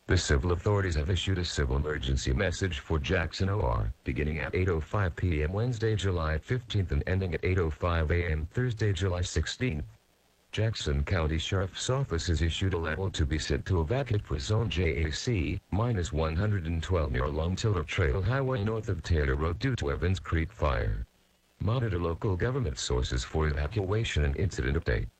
The civil authorities have issued a civil emergency message for Jackson OR, beginning at 8:05 p.m. Wednesday, July 15th and ending at 8:05 a.m. Thursday, July 16th. Jackson County Sheriff's Office has issued a level to be sent to evacuate for Zone JAC, -112 near Long Tiller Trail Highway north of Taylor Road due to Evans Creek Fire. Monitor local government sources for evacuation and incident update.